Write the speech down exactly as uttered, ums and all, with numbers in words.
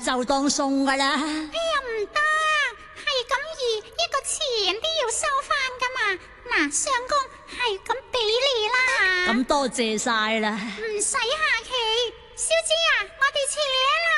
就當送噶啦。 哎呀唔得，係咁易一個錢都要收翻噶嘛。嗱，相公係咁俾你啦。 咁多謝晒啦。 唔使客氣，小姐啊，我哋扯啦。